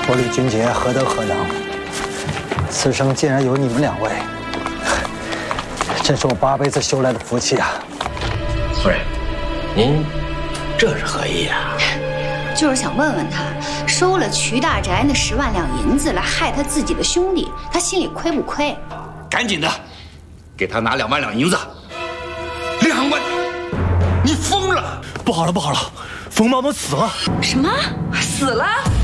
我吕俊杰何德何能？此生竟然有你们2位，真是我8辈子修来的福气啊！ 夫人，您这是何意啊？ 就是想问问他，收了瞿大宅那10万两银子来害他自己的兄弟，他心里亏不亏？ 赶紧的，给他拿2万两银子。2万？你疯了！ 不好了，不好了，冯嬷嬷死了！ 什么？死了？